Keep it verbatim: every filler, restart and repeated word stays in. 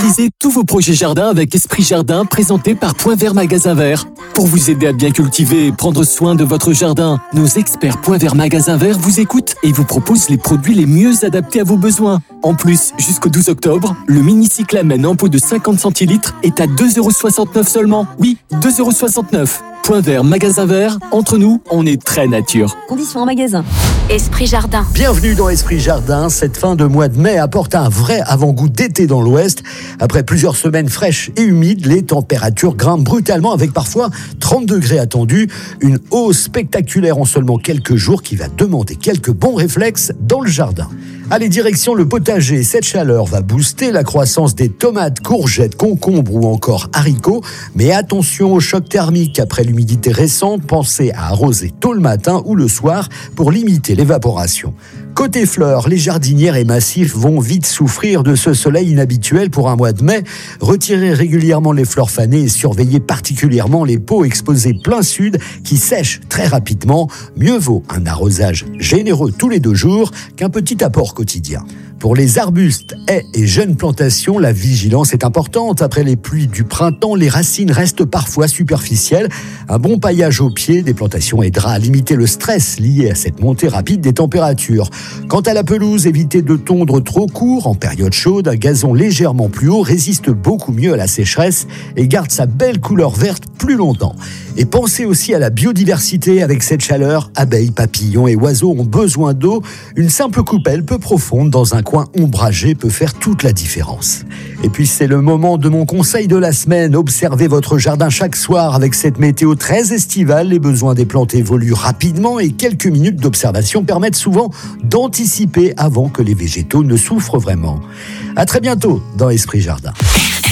Réalisez tous vos projets jardin avec Esprit Jardin, présenté par Point Vert Magasin Vert. Pour vous aider à bien cultiver et prendre soin de votre jardin, nos experts Point Vert Magasin Vert vous écoutent et vous proposent les produits les mieux adaptés à vos besoins. En plus, jusqu'au douze octobre, le mini cyclamen en pot de cinquante centilitres est à deux euros soixante-neuf seulement. Oui, deux euros soixante-neuf. Point Vert Magasin Vert, entre nous, on est très nature. Conditions en magasin. Esprit Jardin. Bienvenue dans Esprit Jardin. Cette fin de mois de mai apporte un vrai avant-goût d'été dans l'Ouest. Après plusieurs semaines fraîches et humides, les températures grimpent brutalement avec parfois trente degrés attendus. Une hausse spectaculaire en seulement quelques jours qui va demander quelques bons réflexes dans le jardin. Allez, direction le potager. Cette chaleur va booster la croissance des tomates, courgettes, concombres ou encore haricots. Mais attention au choc thermique. Après l'humidité récente, pensez à arroser tôt le matin ou le soir pour limiter l'évaporation. Côté fleurs, les jardinières et massifs vont vite souffrir de ce soleil inhabituel pour un mois de mai. Retirez régulièrement les fleurs fanées et surveillez particulièrement les pots exposés plein sud qui sèchent très rapidement. Mieux vaut un arrosage généreux tous les deux jours qu'un petit apport quotidien. Pour les arbustes, haies et jeunes plantations, la vigilance est importante. Après les pluies du printemps, les racines restent parfois superficielles. Un bon paillage au pied des plantations aidera à limiter le stress lié à cette montée rapide des températures. Quant à la pelouse, évitez de tondre trop court. En période chaude, un gazon légèrement plus haut résiste beaucoup mieux à la sécheresse et garde sa belle couleur verte plus longtemps. Et pensez aussi à la biodiversité. Avec cette chaleur, abeilles, papillons et oiseaux ont besoin d'eau. Une simple coupelle peu profonde dans un coin ombragé peut faire toute la différence. Et puis c'est le moment de mon conseil de la semaine. Observez votre jardin chaque soir avec cette météo très estivale. Les besoins des plantes évoluent rapidement et quelques minutes d'observation permettent souvent d'anticiper avant que les végétaux ne souffrent vraiment. À très bientôt dans Esprit Jardin.